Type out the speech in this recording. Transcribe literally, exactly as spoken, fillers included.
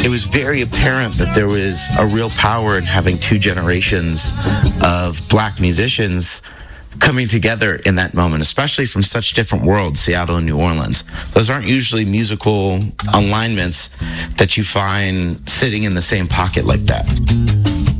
it was very apparent that there was a real power in having two generations of black musicians coming together in that moment, especially from such different worlds, Seattle and New Orleans. Those aren't usually musical alignments that you find sitting in the same pocket like that.